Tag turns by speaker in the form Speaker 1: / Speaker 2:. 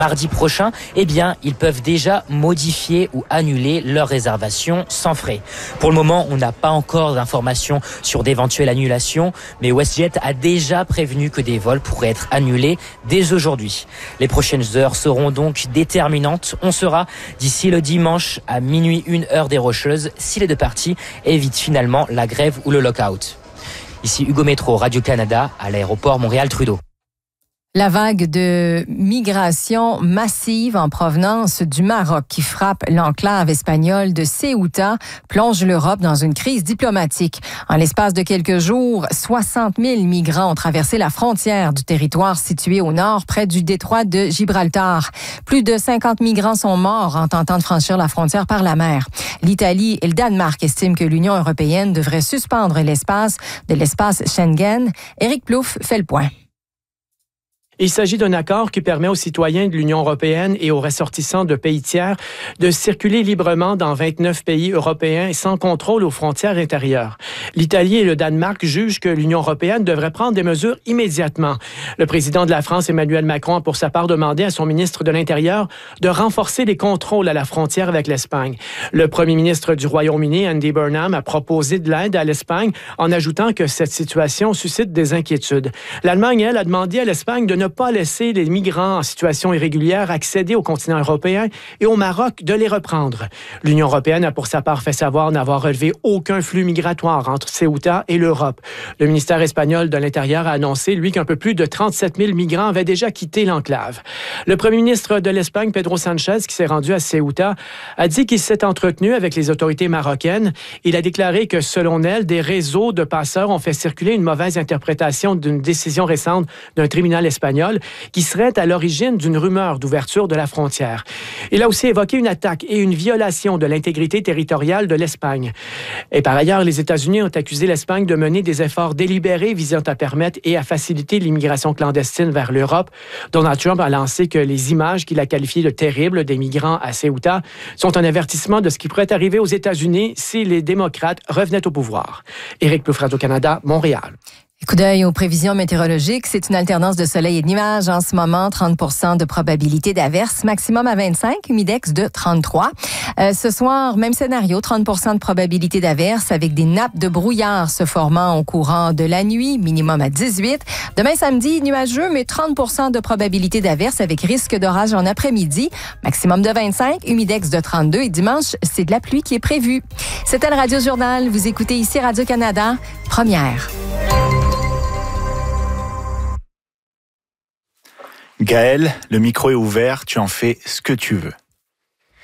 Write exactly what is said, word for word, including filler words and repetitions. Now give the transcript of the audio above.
Speaker 1: mardi prochain, eh bien, ils peuvent déjà modifier ou annuler leur réservation sans frais. Pour le moment, on n'a pas encore d'informations sur d'éventuelles annulations, mais WestJet a déjà prévenu que des vols pourraient être annulés dès aujourd'hui. Les prochaines heures seront donc déterminantes. On sera d'ici le dimanche à minuit une heure des Rocheuses si les deux parties évitent finalement la grève ou le lock-out. Ici Hugo Métro, Radio-Canada, à l'aéroport Montréal-Trudeau.
Speaker 2: La vague de migration massive en provenance du Maroc qui frappe l'enclave espagnole de Ceuta plonge l'Europe dans une crise diplomatique. En l'espace de quelques jours, soixante mille migrants ont traversé la frontière du territoire situé au nord, près du détroit de Gibraltar. Plus de cinquante migrants sont morts en tentant de franchir la frontière par la mer. L'Italie et le Danemark estiment que l'Union européenne devrait suspendre l'espace de l'espace Schengen. Éric Plouffe fait le point.
Speaker 3: Il s'agit d'un accord qui permet aux citoyens de l'Union européenne et aux ressortissants de pays tiers de circuler librement dans vingt-neuf pays européens et sans contrôle aux frontières intérieures. L'Italie et le Danemark jugent que l'Union européenne devrait prendre des mesures immédiatement. Le président de la France, Emmanuel Macron, a pour sa part demandé à son ministre de l'Intérieur de renforcer les contrôles à la frontière avec l'Espagne. Le premier ministre du Royaume-Uni, Andy Burnham, a proposé de l'aide à l'Espagne en ajoutant que cette situation suscite des inquiétudes. L'Allemagne, elle, a demandé à l'Espagne de ne pas laisser les migrants en situation irrégulière accéder au continent européen et au Maroc de les reprendre. L'Union européenne a pour sa part fait savoir n'avoir relevé aucun flux migratoire entre Ceuta et l'Europe. Le ministère espagnol de l'Intérieur a annoncé, lui, qu'un peu plus de trente-sept mille migrants avaient déjà quitté l'enclave. Le premier ministre de l'Espagne, Pedro Sánchez, qui s'est rendu à Ceuta, a dit qu'il s'est entretenu avec les autorités marocaines. Il a déclaré que, selon elle, des réseaux de passeurs ont fait circuler une mauvaise interprétation d'une décision récente d'un tribunal espagnol qui serait à l'origine d'une rumeur d'ouverture de la frontière. Il a aussi évoqué une attaque et une violation de l'intégrité territoriale de l'Espagne. Et par ailleurs, les États-Unis ont accusé l'Espagne de mener des efforts délibérés visant à permettre et à faciliter l'immigration clandestine vers l'Europe. Donald Trump a lancé que les images qu'il a qualifiées de terribles des migrants à Ceuta sont un avertissement de ce qui pourrait arriver aux États-Unis si les démocrates revenaient au pouvoir. Éric Plouffe, Radio-Canada, Montréal.
Speaker 2: Coup d'œil aux prévisions météorologiques. C'est une alternance de soleil et de nuages en ce moment. trente pour cent de probabilité d'averse, maximum à vingt-cinq, humidex de trente-trois. Euh, ce soir, même scénario, trente pour cent de probabilité d'averse avec des nappes de brouillard se formant au courant de la nuit, minimum à dix-huit. Demain samedi, nuageux, mais trente pour cent de probabilité d'averse avec risque d'orage en après-midi, maximum de vingt-cinq, humidex de trente-deux. Et dimanche, c'est de la pluie qui est prévue. C'était le Radio Journal. Vous écoutez ici Radio-Canada, première.
Speaker 4: Gaël, le micro est ouvert, tu en fais ce que tu veux.